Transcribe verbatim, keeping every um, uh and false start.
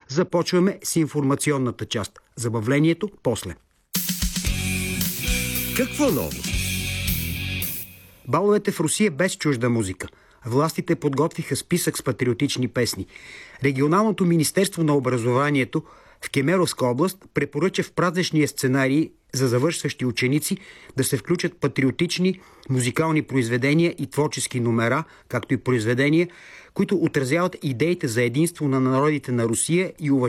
Започваме с информационната част. Забавлението после. Какво ново? Баловете в Русия без чужда музика. Властите подготвиха списък с патриотични песни. Регионалното министерство на образованието в Кемеровска област препоръча в празничния сценарий за завършващи ученици да се включат патриотични музикални произведения и творчески номера, както и произведения, които отразяват идеите за единство на народите на Русия и уважение